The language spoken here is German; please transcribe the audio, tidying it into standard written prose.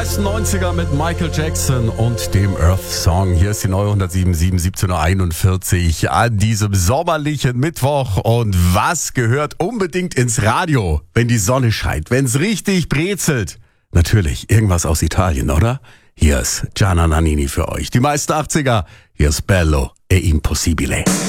meisten 90er mit Michael Jackson und dem Earth Song. Hier ist die neue 107.7, 17.41 Uhr an diesem sommerlichen Mittwoch. Und was gehört unbedingt ins Radio, wenn die Sonne scheint, wenn es richtig brezelt? Natürlich irgendwas aus Italien, oder? Hier ist Gianna Nannini für euch. Die meisten 80er. Hier ist Bello e Impossibile.